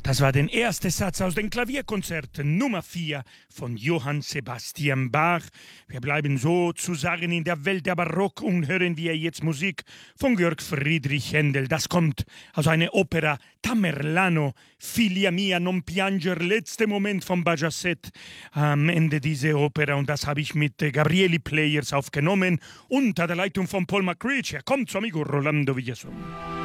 Das war der erste Satz aus dem Klavierkonzert Nummer 4 von Johann Sebastian Bach. Wir bleiben sozusagen in der Welt der Barock und hören wir jetzt Musik von Georg Friedrich Händel. Das kommt aus einer Opera Tamerlano, Figlia mia non pianger, letzter Moment von Bajazet am Ende dieser Opera. Und das habe ich mit Gabrieli Players aufgenommen unter der Leitung von Paul McCreech. Er kommt zu amigo Rolando Villazón.